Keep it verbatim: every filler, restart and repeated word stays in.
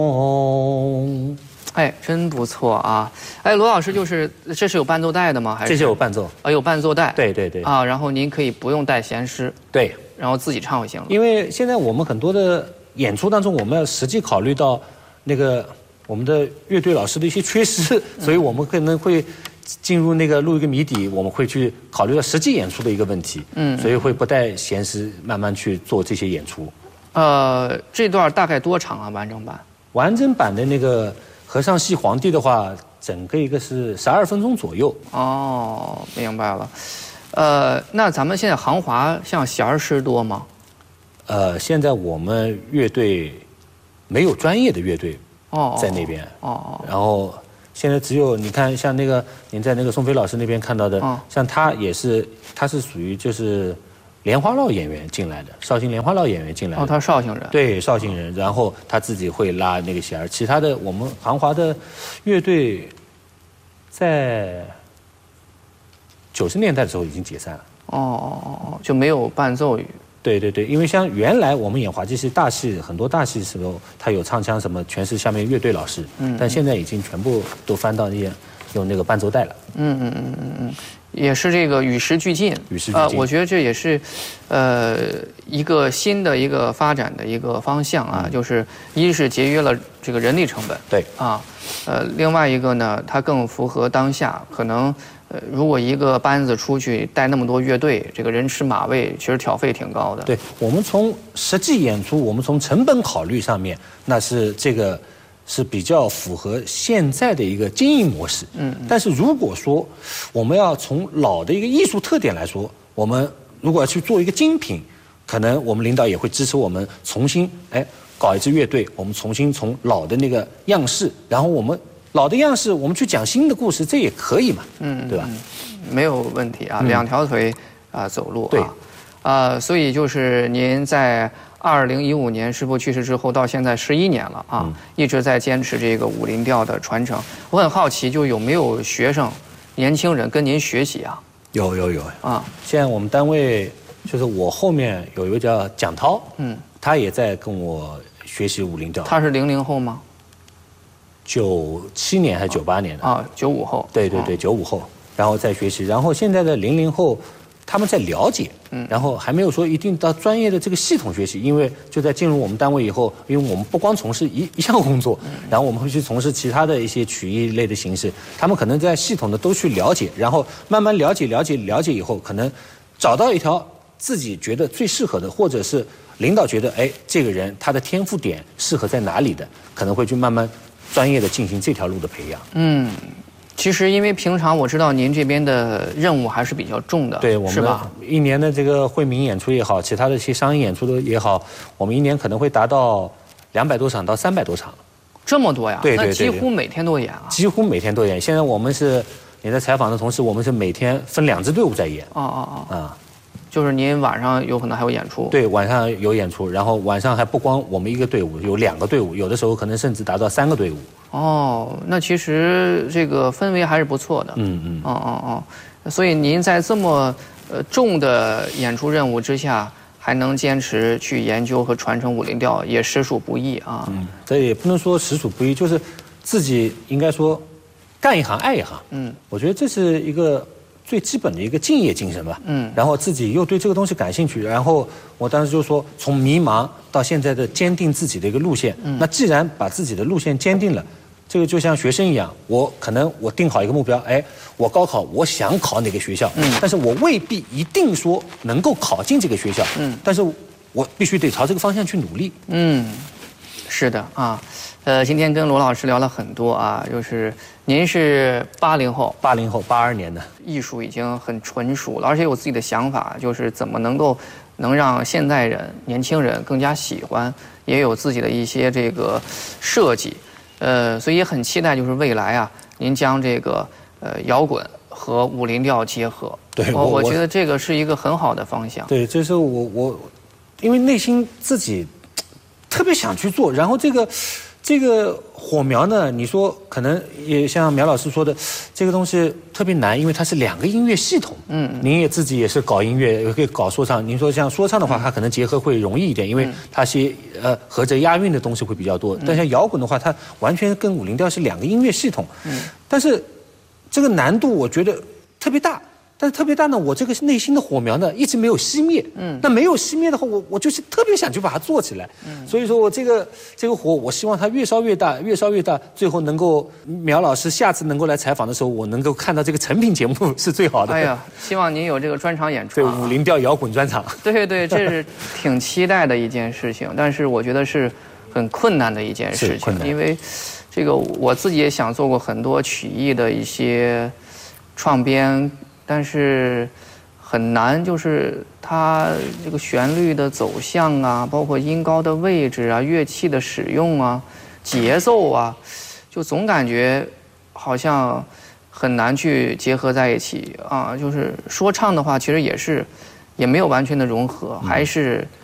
哦， 哎，真不错啊！哎，罗老师，就是这是有伴奏带的吗？还是这是有伴奏啊？有伴奏带。 对对对。 啊，然后您可以不用带弦师。 对。 然后自己唱就行了。 因为现在我们很多的演出当中，我们要实际考虑到那个我们的乐队老师的一些缺失，嗯、所以我们可能会进入那个录一个谜底，我们会去考虑到实际演出的一个问题。嗯。所以会不带弦师慢慢去做这些演出。 呃，这段大概多长啊？完整版？ 完整版的那个和尚戏皇帝的话，整个一个是十二分钟左右。 哦，明白了。呃，那咱们现在行华像弦儿师多吗？ 呃，现在我们乐队没有专业的乐队哦，在那边哦。然后现在只有你看，像那个您在那个宋飞老师那边看到的，哦、像他也是，他是属于就是莲花落演员进来的，绍兴莲花落演员进来的。 哦，他是绍兴人。 对，绍兴人。然后他自己会拉那个弦儿，其他的我们行华的乐队在九十年代的时候已经解散了。 哦哦哦，就没有伴奏。 对对对，因为像原来我们演滑稽戏大戏，很多大戏时候他有唱腔什么，全是下面乐队老师。嗯。但现在已经全部都翻到那些用那个伴奏带了。嗯嗯嗯嗯嗯，也是这个与时俱进。 与时俱进。 呃，我觉得这也是，呃，一个新的一个发展的一个方向啊，嗯、就是一是节约了这个人力成本。 对。 啊，呃，另外一个呢，它更符合当下可能。呃，如果一个班子出去带那么多乐队，这个人吃马喂，其实挑费挺高的。 对，我们从实际演出，我们从成本考虑上面，那是这个是比较符合现在的一个经营模式。嗯。但是如果说我们要从老的一个艺术特点来说，我们如果要去做一个精品，可能我们领导也会支持我们重新哎搞一支乐队，我们重新从老的那个样式，然后我们。老的样式，我们去讲新的故事，这也可以嘛，嗯，对吧？ 没有问题啊，嗯、两条腿啊、呃、走路啊， 对， 啊、呃，所以就是您在二零一五年师父去世之后，到现在十一年了啊，嗯、一直在坚持这个武林调的传承。我很好奇，就有没有学生、年轻人跟您学习啊？ 有有有啊！现在我们单位就是我后面有一个叫蒋涛，嗯，他也在跟我学习武林调。 他是零零后吗？ 九七年还是九八年的啊？九五后。 对对对，九五后，然后再学习，然后现在的零零后，他们在了解，嗯，然后还没有说一定到专业的这个系统学习，因为就在进入我们单位以后，因为我们不光从事一一项工作，然后我们会去从事其他的一些曲艺类的形式，他们可能在系统的都去了解，然后慢慢了解了解了解以后，可能找到一条自己觉得最适合的，或者是领导觉得哎这个人他的天赋点适合在哪里的，可能会去慢慢。专业的进行这条路的培养。嗯， 其实因为平常我知道您这边的任务还是比较重的， 对，我们一年的这个惠民演出也好，其他的一些商业演出的也好，我们一年可能会达到两百多场到三百多场。 这么多呀？ 对对对， 那几乎每天都演啊。 几乎每天都演。现在我们是你在采访的同时，我们是每天分两支队伍在演。 哦哦哦。啊。就是您晚上有可能还有演出， 对，晚上有演出，然后晚上还不光我们一个队伍，有两个队伍，有的时候可能甚至达到三个队伍。 哦，那其实这个氛围还是不错的。嗯嗯。哦哦哦，所以您在这么呃重的演出任务之下，还能坚持去研究和传承武林调，也实属不易啊。 嗯，这也不能说实属不易，就是自己应该说干一行爱一行。嗯，我觉得这是一个。最基本的一个敬业精神吧，嗯，然后自己又对这个东西感兴趣，然后我当时就说，从迷茫到现在的坚定自己的一个路线，嗯，那既然把自己的路线坚定了，这个就像学生一样，我可能我定好一个目标，哎，我高考我想考哪个学校，嗯，但是我未必一定说能够考进这个学校，嗯，但是我必须得朝这个方向去努力， 嗯，是的啊。呃，今天跟罗老师聊了很多啊，就是您是八零后， 八零后，八二年的， 艺术已经很纯熟了，而且有自己的想法，就是怎么能够能让现代人、年轻人更加喜欢，也有自己的一些这个设计，呃，所以也很期待，就是未来啊，您将这个呃摇滚和武林调结合， 对， 我我觉得这个是一个很好的方向。 对，这是我我，因为内心自己特别想去做，然后这个。 这个火苗呢，你说可能也像苗老师说的，这个东西特别难，因为它是两个音乐系统。嗯，您也自己也是搞音乐，也可以搞说唱。您说像说唱的话，它可能结合会容易一点，因为它些呃合着押韵的东西会比较多。但像摇滚的话，它完全跟五零调是两个音乐系统。嗯，但是这个难度我觉得特别大。但是特别大呢，我这个内心的火苗呢一直没有熄灭。嗯，那没有熄灭的话，我我就是特别想去把它做起来。嗯，所以说我这个这个火，我希望它越烧越大，越烧越大，最后能够苗老师下次能够来采访的时候，我能够看到这个成品节目是最好的。 哎呀，希望您有这个专场演出、 啊。对，五零调摇滚专场。 对对，这是挺期待的一件事情，但是我觉得是很困难的一件事情，因为这个我自己也想做过很多曲艺的一些创编。但是很难，就是它这个旋律的走向啊，包括音高的位置啊，乐器的使用啊，节奏啊，就总感觉好像很难去结合在一起啊。就是说唱的话，其实也是也没有完全的融合，还是